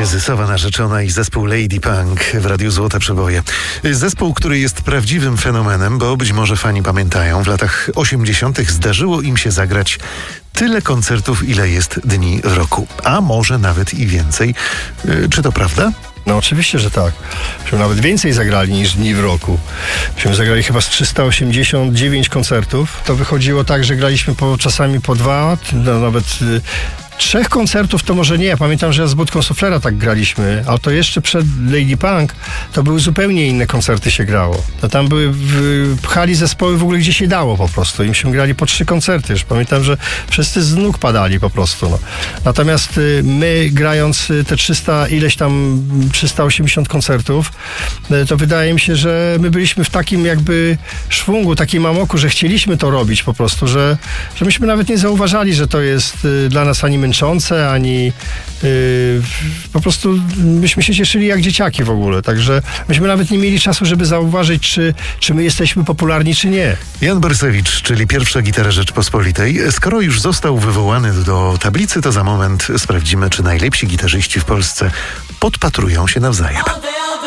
Kryzysowa narzeczona i zespół Lady Punk w Radiu Złote Przeboje. Zespół, który jest prawdziwym fenomenem, bo być może fani pamiętają, w latach 80. zdarzyło im się zagrać tyle koncertów, ile jest dni w roku. A może nawet i więcej. Czy to prawda? No oczywiście, że tak. Myśmy nawet więcej zagrali niż dni w roku. Myśmy zagrali chyba z 389 koncertów. To wychodziło tak, że graliśmy czasami po 2, nawet 3 koncertów to może nie. Pamiętam, że ja z Budką Suflera tak graliśmy, ale to jeszcze przed Lady Punk to były zupełnie inne koncerty się grało. To tam pchali zespoły w ogóle gdzie się dało po prostu. I myśmy grali po 3 koncerty. Już pamiętam, że wszyscy z nóg padali po prostu. No. Natomiast my grając te 380 koncertów, to wydaje mi się, że my byliśmy w takim jakby szwungu, takim amoku, że chcieliśmy to robić po prostu, że myśmy nawet nie zauważali, że to jest dla nas ani męczące, ani po prostu myśmy się cieszyli jak dzieciaki w ogóle. Także myśmy nawet nie mieli czasu, żeby zauważyć, czy my jesteśmy popularni, czy nie. Jan Borsewicz, czyli pierwsza gitara Rzeczpospolitej. Skoro już został wywołany do tablicy, to za moment sprawdzimy, czy najlepsi gitarzyści w Polsce podpatrują się nawzajem.